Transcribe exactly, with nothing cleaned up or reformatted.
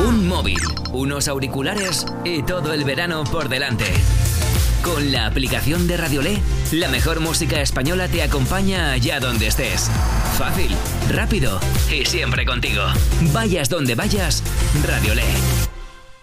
Un móvil, unos auriculares y todo el verano por delante. Con la aplicación de Radiolé, la mejor música española te acompaña allá donde estés. Fácil, rápido y siempre contigo. Vayas donde vayas, Radiolé.